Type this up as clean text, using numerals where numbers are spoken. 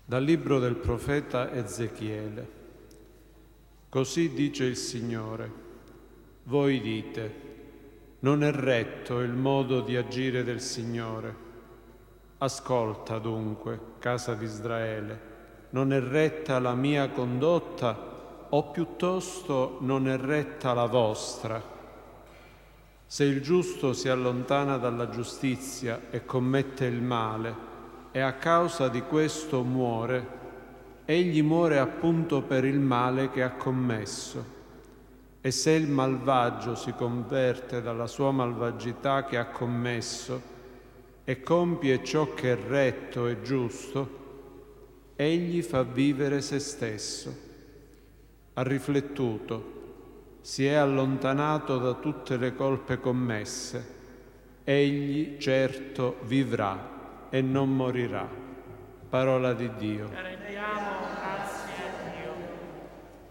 Dal libro del profeta Ezechiele. Così dice il Signore: voi dite, non è retto il modo di agire del Signore. Ascolta dunque, casa di Israele, non è retta la mia condotta, o piuttosto non è retta la vostra? Se il giusto si allontana dalla giustizia e commette il male, e a causa di questo muore, egli muore appunto per il male che ha commesso. E se il malvagio si converte dalla sua malvagità che ha commesso e compie ciò che è retto e giusto, egli fa vivere se stesso. Ha riflettuto, si è allontanato da tutte le colpe commesse, egli certo vivrà e non morirà. Parola di Dio.